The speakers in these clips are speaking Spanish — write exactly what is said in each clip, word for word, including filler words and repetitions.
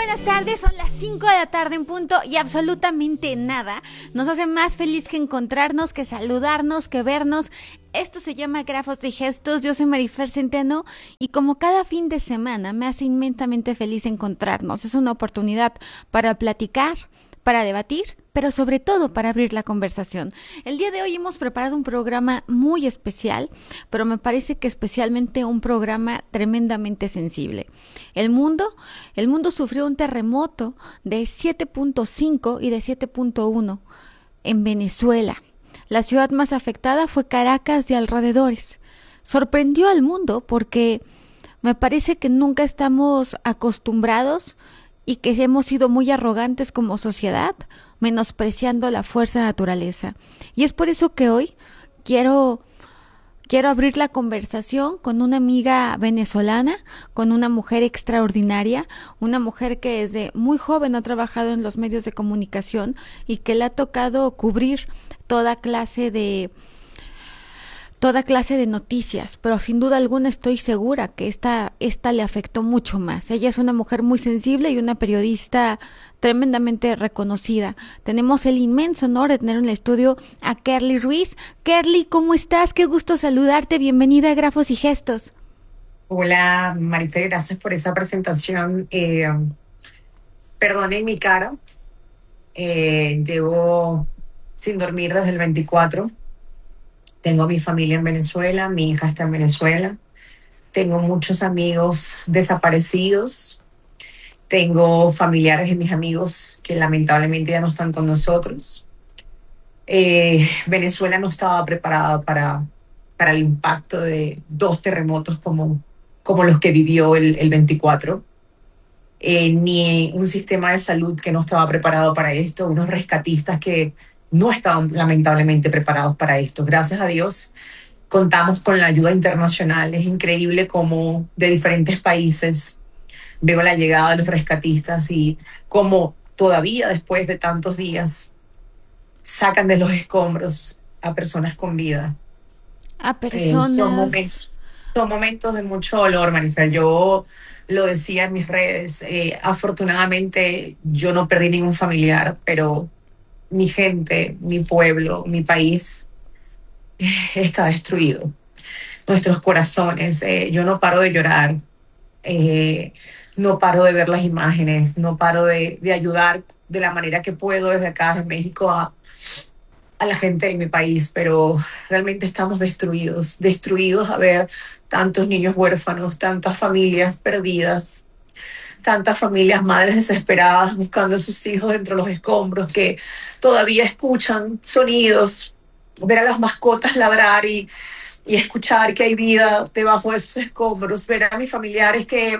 buenas tardes, son las cinco de la tarde en punto y absolutamente nada nos hace más feliz que encontrarnos, que saludarnos, que vernos. Esto se llama Grafos y Gestos. Yo soy Marifer Centeno y como cada fin de semana me hace inmensamente feliz encontrarnos. Es una oportunidad para platicar, para debatir, pero sobre todo para abrir la conversación. El día de hoy hemos preparado un programa muy especial, pero me parece que especialmente un programa tremendamente sensible. El mundo, el mundo sufrió un terremoto de siete punto cinco y de siete punto uno en Venezuela. La ciudad más afectada fue Caracas y alrededores. Sorprendió al mundo porque me parece que nunca estamos acostumbrados y que hemos sido muy arrogantes como sociedad, menospreciando la fuerza de la naturaleza. Y es por eso que hoy quiero, quiero abrir la conversación con una amiga venezolana, con una mujer extraordinaria, una mujer que desde muy joven ha trabajado en los medios de comunicación y que le ha tocado cubrir toda clase de toda clase de noticias, pero sin duda alguna estoy segura que esta, esta le afectó mucho más. Ella es una mujer muy sensible y una periodista tremendamente reconocida. Tenemos el inmenso honor de tener en el estudio a Kerly Ruiz. Kerly, ¿cómo estás? Qué gusto saludarte. Bienvenida a Grafos y Gestos. Hola, Marifer, gracias por esa presentación. Eh, perdonen mi cara, eh, llevo sin dormir desde el veinticuatro. Tengo mi familia en Venezuela, mi hija está en Venezuela. Tengo muchos amigos desaparecidos. Tengo familiares de mis amigos que lamentablemente ya no están con nosotros. Eh, Venezuela no estaba preparada para, para el impacto de dos terremotos como, como los que vivió el, el veinticuatro. Eh, ni un sistema de salud que no estaba preparado para esto, unos rescatistas que no estaban lamentablemente preparados para esto. Gracias a Dios contamos con la ayuda internacional. Es increíble cómo de diferentes países veo la llegada de los rescatistas y cómo todavía después de tantos días sacan de los escombros a personas con vida. A Eh, son personas. momentos, son momentos de mucho dolor, Marifer. Yo lo decía en mis redes. Eh, afortunadamente, yo no perdí ningún familiar, pero mi gente, mi pueblo, mi país eh, está destruido. Nuestros corazones, eh, yo no paro de llorar, eh, no paro de ver las imágenes, no paro de, de ayudar de la manera que puedo desde acá, desde México, a a la gente de mi país, pero realmente estamos destruidos, destruidos a ver tantos niños huérfanos, tantas familias perdidas, tantas familias, madres desesperadas buscando a sus hijos dentro de los escombros que todavía escuchan sonidos, ver a las mascotas ladrar y, y escuchar que hay vida debajo de esos escombros, ver a mis familiares que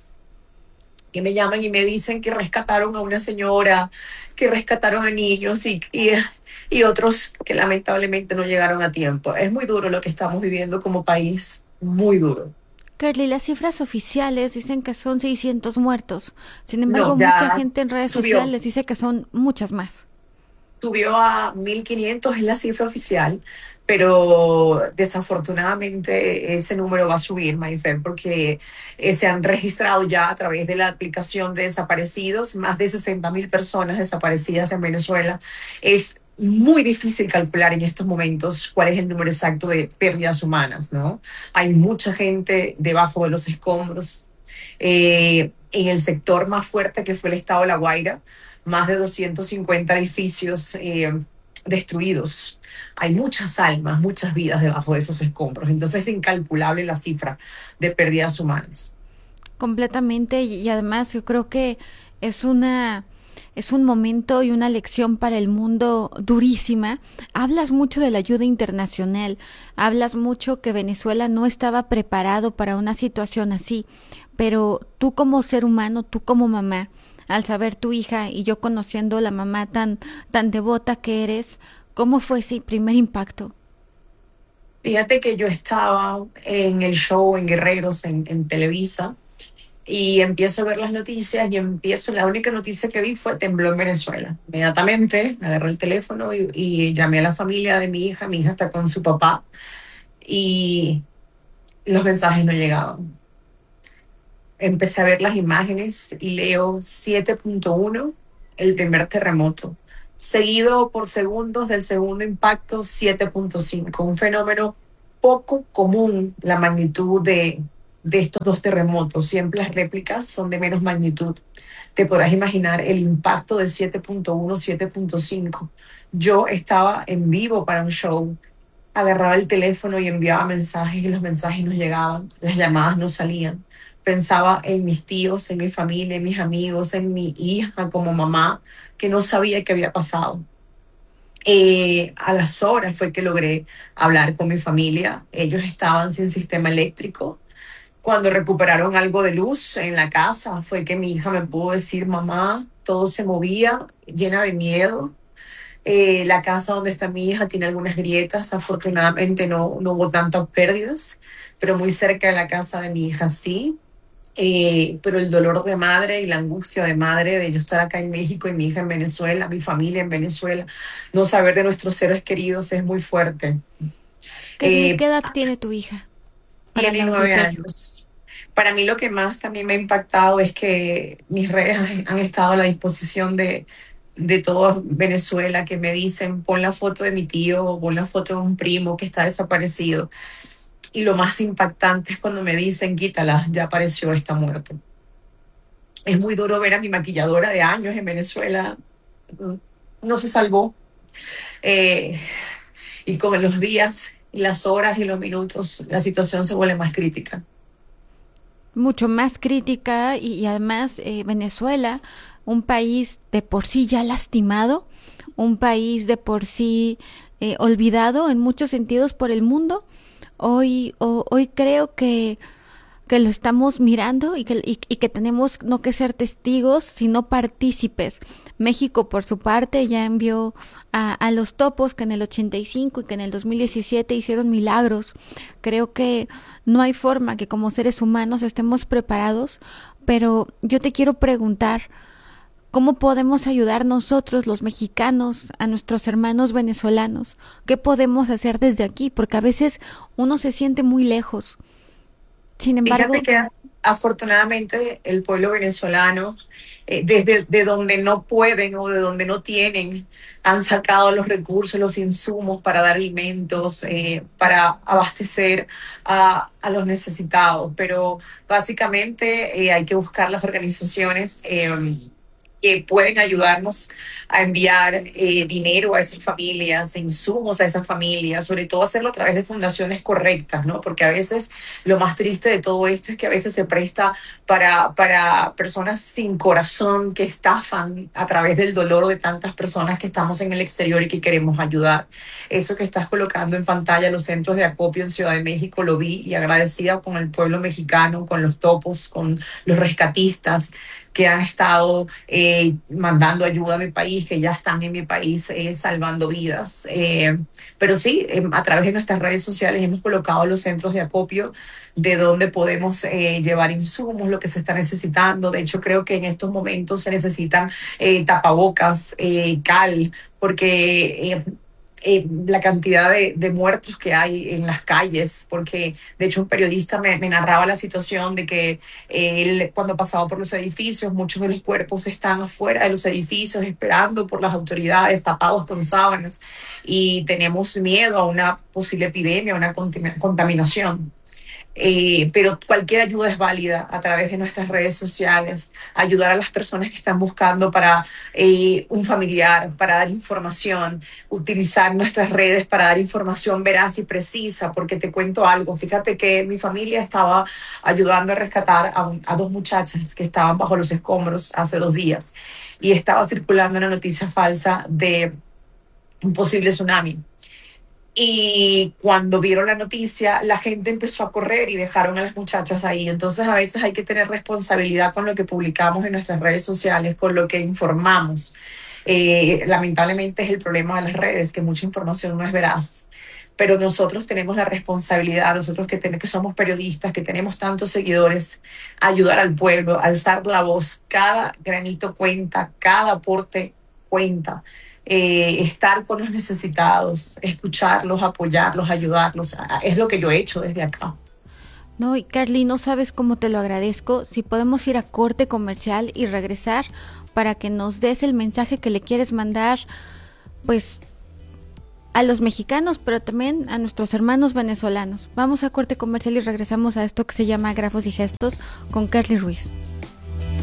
que me llaman y me dicen que rescataron a una señora, que rescataron a niños y, y, y otros que lamentablemente no llegaron a tiempo. Es muy duro lo que estamos viviendo como país, muy duro. Kerly, las cifras oficiales dicen que son seiscientos muertos. Sin No, embargo, mucha ya gente en redes subió, sociales dice que son muchas más. subió a mil quinientos es la cifra oficial, pero desafortunadamente ese número va a subir, Marifer, porque eh, se han registrado ya a través de la aplicación de desaparecidos más de sesenta mil personas desaparecidas en Venezuela. Es muy difícil calcular en estos momentos cuál es el número exacto de pérdidas humanas, ¿no? Hay mucha gente debajo de los escombros. Eh, en el sector más fuerte que fue el estado de La Guaira, más de doscientos cincuenta edificios eh, destruidos. Hay muchas almas, muchas vidas debajo de esos escombros. Entonces es incalculable la cifra de pérdidas humanas. Completamente, y, y además yo creo que es una es un momento y una lección para el mundo durísima. Hablas mucho de la ayuda internacional, hablas mucho que Venezuela no estaba preparado para una situación así, pero tú como ser humano, tú como mamá, al saber tu hija y yo conociendo la mamá tan tan devota que eres, ¿cómo fue ese primer impacto? Fíjate que yo estaba en el show en Guerreros, en, en Televisa, y empiezo a ver las noticias y empiezo, la única noticia que vi fue tembló en Venezuela. Inmediatamente agarré el teléfono y, y llamé a la familia de mi hija, mi hija está con su papá y los mensajes no llegaban. empecé a ver las imágenes y leo siete punto uno, el primer terremoto, seguido por segundos del segundo impacto siete punto cinco, un fenómeno poco común, la magnitud de, de estos dos terremotos. Siempre las réplicas son de menos magnitud. Te podrás imaginar el impacto de siete punto uno, siete punto cinco. Yo estaba en vivo para un show, agarraba el teléfono y enviaba mensajes y los mensajes no llegaban, las llamadas no salían. Pensaba en mis tíos, en mi familia, en mis amigos, en mi hija como mamá, que no sabía qué había pasado. Eh, a las horas fue que logré hablar con mi familia. Ellos estaban sin sistema eléctrico. Cuando recuperaron algo de luz en la casa, fue que mi hija me pudo decir, mamá, todo se movía, llena de miedo. Eh, la casa donde está mi hija tiene algunas grietas, afortunadamente no, no hubo tantas pérdidas, pero muy cerca de la casa de mi hija sí. Eh, pero el dolor de madre y la angustia de madre de yo estar acá en México y mi hija en Venezuela, mi familia en Venezuela, no saber de nuestros seres queridos es muy fuerte. ¿Qué, Eh, qué edad tiene tu hija para el Tiene nueve auditorio? años. Para mí lo que más también me ha impactado es que mis redes han, han estado a la disposición de, de todo Venezuela, que me dicen, pon la foto de mi tío o pon la foto de un primo que está desaparecido. Y lo más impactante es cuando me dicen, quítala, ya apareció, está muerto. Es muy duro ver a mi maquilladora de años en Venezuela, mm, no se salvó. Eh, y con los días, las horas y los minutos, la situación se vuelve más crítica. Mucho más crítica y, y además eh, Venezuela, un país de por sí ya lastimado, un país de por sí eh, olvidado en muchos sentidos por el mundo. Hoy, o- hoy creo que que lo estamos mirando y que, y, y que tenemos no que ser testigos, sino partícipes. México, por su parte, ya envió a, a los topos que en el ochenta y cinco y que en el dos mil diecisiete hicieron milagros. Creo que no hay forma que como seres humanos estemos preparados, pero yo te quiero preguntar, ¿cómo podemos ayudar nosotros, los mexicanos, a nuestros hermanos venezolanos? ¿Qué podemos hacer desde aquí? Porque a veces uno se siente muy lejos. Sin Fíjate embargo, que afortunadamente el pueblo venezolano, eh, desde de donde no pueden o de donde no tienen, han sacado los recursos, los insumos para dar alimentos, eh, para abastecer a, a los necesitados. Pero básicamente eh, hay que buscar las organizaciones. Eh, que pueden ayudarnos a enviar eh, dinero a esas familias, insumos a esas familias, sobre todo hacerlo a través de fundaciones correctas, ¿no? Porque a veces lo más triste de todo esto es que a veces se presta para, para personas sin corazón que estafan a través del dolor de tantas personas que estamos en el exterior y que queremos ayudar. Eso que estás colocando en pantalla, los centros de acopio en Ciudad de México, lo vi y agradecida con el pueblo mexicano, con los topos, con los rescatistas que han estado eh, mandando ayuda a mi país, que ya están en mi país eh, salvando vidas. Eh, pero sí, eh, a través de nuestras redes sociales hemos colocado los centros de acopio de donde podemos eh, llevar insumos, lo que se está necesitando. De hecho, creo que en estos momentos se necesitan eh, tapabocas, eh, cal, porque... Eh, eh, la cantidad de, de muertos que hay en las calles, porque de hecho un periodista me, me narraba la situación de que él, cuando pasaba por los edificios, muchos de los cuerpos están afuera de los edificios esperando por las autoridades, tapados con sábanas, y tenemos miedo a una posible epidemia, a una contam- contaminación. Eh, pero cualquier ayuda es válida a través de nuestras redes sociales, ayudar a las personas que están buscando para eh, un familiar, para dar información, utilizar nuestras redes para dar información veraz y precisa, porque te cuento algo, fíjate que mi familia estaba ayudando a rescatar a, un- a dos muchachas que estaban bajo los escombros hace dos días y estaba circulando una noticia falsa de un posible tsunami. Y cuando vieron la noticia, la gente empezó a correr y dejaron a las muchachas ahí. Entonces, a veces hay que tener responsabilidad con lo que publicamos en nuestras redes sociales, con lo que informamos. Eh, lamentablemente es el problema de las redes, que mucha información no es veraz. Pero nosotros tenemos la responsabilidad, nosotros que, ten- que somos periodistas, que tenemos tantos seguidores, ayudar al pueblo, alzar la voz. Cada granito cuenta, cada aporte cuenta, eh, estar con los necesitados, escucharlos, apoyarlos, ayudarlos. Ah, es lo que yo he hecho desde acá. No, y Carly, no sabes cómo te lo agradezco. Si podemos ir a corte comercial y regresar para que nos des el mensaje que le quieres mandar, pues, a los mexicanos, pero también a nuestros hermanos venezolanos. Vamos a corte comercial y regresamos a esto que se llama Grafos y Gestos con Carly Ruiz.